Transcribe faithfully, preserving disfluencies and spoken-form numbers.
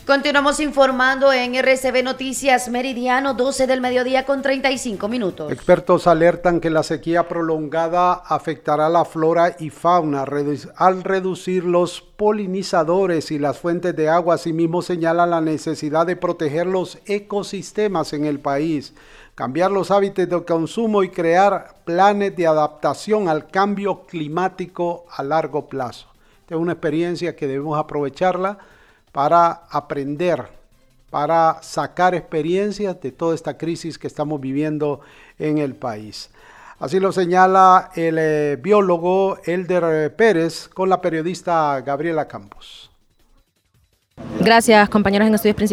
Continuamos informando en R C B Noticias Meridiano, doce del mediodía con treinta y cinco minutos. Expertos alertan que la sequía prolongada afectará la flora y fauna al reducir los polinizadores y las fuentes de agua. Asimismo, señalan la necesidad de proteger los ecosistemas en el país, cambiar los hábitos de consumo y crear planes de adaptación al cambio climático a largo plazo. Esta es una experiencia que debemos aprovecharla para aprender, para sacar experiencias de toda esta crisis que estamos viviendo en el país. Así lo señala el eh, biólogo Elder Pérez con la periodista Gabriela Campos. Gracias, compañeros en estudios principales.